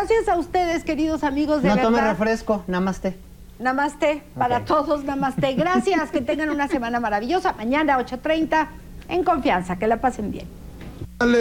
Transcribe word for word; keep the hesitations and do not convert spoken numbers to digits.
Gracias a ustedes, queridos amigos de No verdad. tome refresco, namaste. Namaste, para Ok. todos, namaste. Gracias, que tengan una semana maravillosa. Mañana, ocho treinta, en confianza. Que la pasen bien.